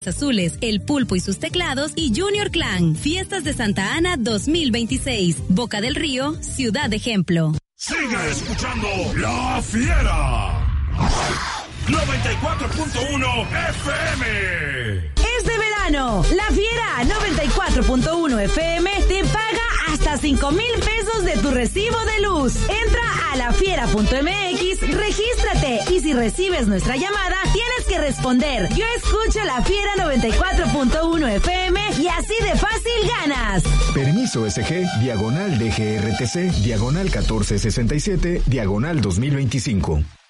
Azules, El Pulpo y sus teclados y Junior Clan. Fiestas de Santa Ana 2026. Boca del Río, ciudad ejemplo. Sigue escuchando La Fiera. 94.1 FM. Este verano, La Fiera 94.1 FM te paga hasta 5,000 pesos de tu recibo de luz. Entra a lafiera.mx, regístrate y si recibes nuestra llamada, tienes que responder: yo escucho La Fiera 94.1 FM y así de fácil ganas. Permiso SG, /DGRTC, /1467, /2025.